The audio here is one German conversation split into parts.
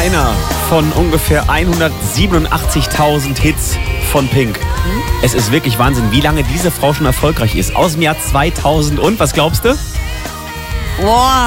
einer von ungefähr 187.000 Hits von Pink. Es ist wirklich Wahnsinn, wie lange diese Frau schon erfolgreich ist. Aus dem Jahr 2000 und, was glaubst du? Boah.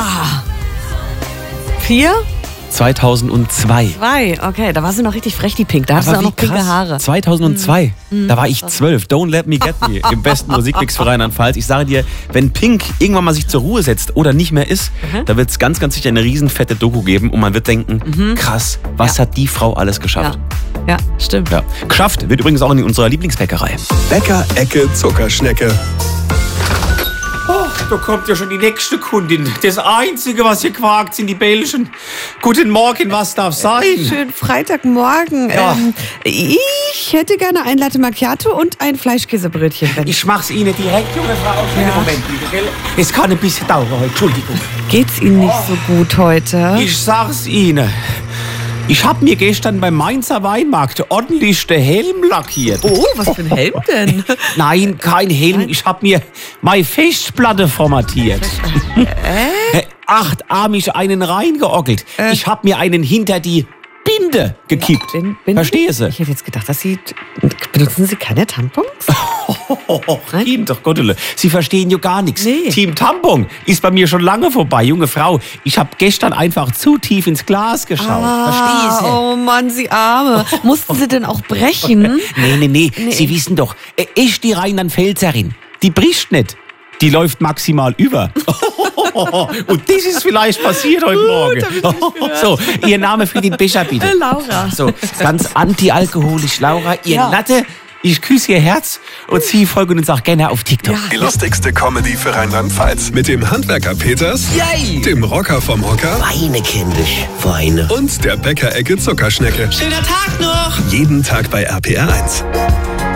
4? 2002. 2, okay. Da war sie noch richtig frech, die Pink. Da hatte sie Aber auch wie noch pinke krass. Haare. 2002, da war ich 12. Don't Let Me Get Me im besten Musikmix für Rheinland-Pfalz. Ich sage dir, wenn Pink irgendwann mal sich zur Ruhe setzt oder nicht mehr ist, da wird es ganz, ganz sicher eine riesenfette Doku geben und man wird denken, krass, was hat die Frau alles geschafft? Ja, stimmt. Ja. Geschafft wird übrigens auch in unserer Lieblingsbäckerei. Bäcker-Ecke Zuckerschnecke. Oh, da kommt ja schon die nächste Kundin. Das Einzige, was hier quakt, sind die Bällchen. Guten Morgen, was darf sein? Schönen Freitagmorgen. Ja. Ich hätte gerne ein Latte Macchiato und ein Fleischkäsebrötchen. Ich mach's Ihnen direkt, junge Frau. Einen Moment, bitte, gell? Es kann ein bisschen dauern heute, Entschuldigung. Geht's Ihnen nicht so gut heute? Ich sag's Ihnen. Ich hab mir gestern beim Mainzer Weinmarkt ordentlich den Helm lackiert. Oh, was für ein Helm denn? Nein, kein Helm. Ich hab mir meine Festplatte formatiert. Achtarmig einen reingeockelt. Ich hab mir einen hinter die Binde gekippt. Verstehst du? Ich hätte jetzt gedacht, dass Sie... Benutzen Sie keine Tampons? Doch Gottele, Sie verstehen ja gar nichts. Nee. Team Tampon ist bei mir schon lange vorbei. Junge Frau, ich habe gestern einfach zu tief ins Glas geschaut. Verstehst du? Oh Mann, Sie Arme. Mussten Sie denn auch brechen? Nee. Sie wissen doch, ich die Rheinland-Pfälzerin, die bricht nicht. Die läuft maximal über. Und das ist vielleicht passiert heute Morgen. So, Ihr Name für den Becher bitte. Laura. So, ganz antialkoholisch, Laura. Ihr Latte, ich küsse Ihr Herz und Sie folgen uns auch gerne auf TikTok. Die lustigste Comedy für Rheinland-Pfalz. Mit dem Handwerker Peters, Yay! dem Rocker vom Hocker Weine, kindisch, Weine. und der Bäcker-Ecke Zuckerschnecke. Schöner Tag noch! Jeden Tag bei RPR 1.